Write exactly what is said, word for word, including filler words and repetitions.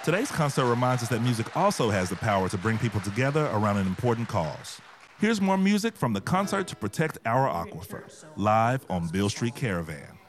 Today's concert reminds us that music also has the power to bring people together around an important cause. Here's more music from the concert to protect our aquifer, live on Beale Street Caravan.